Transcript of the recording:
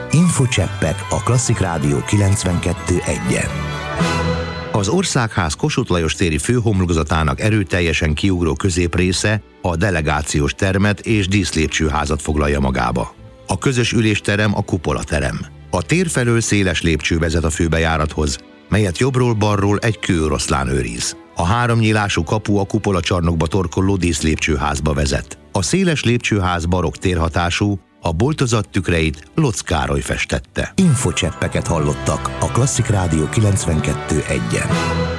Infocseppek a Klasszik Rádió 92.1-en. Az Országház Kossuth Lajos téri főhomlokzatának erőteljesen kiugró középrésze a delegációs termet és díszlépcsőházat foglalja magába. A közös ülésterem a kupolaterem. A tér felől széles lépcső vezet a főbejárathoz, melyet jobbról-balról egy kőoroszlán őriz. A 3 nyílású kapu a kupolacsarnokba torkolló díszlépcsőházba vezet. A széles lépcsőház barokk térhatású, a boltozat tükreit Lotz Károly festette. Infocseppeket hallottak a Klasszik Rádió 92.1-en.